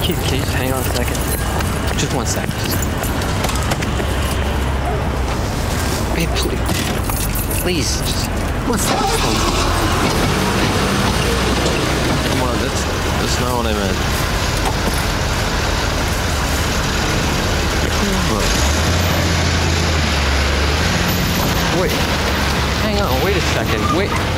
Can you just hang on a second? Just 1 second. Babe, please, just 1 second. Come on, that's not what I meant. Wait, hang on, wait a second, wait.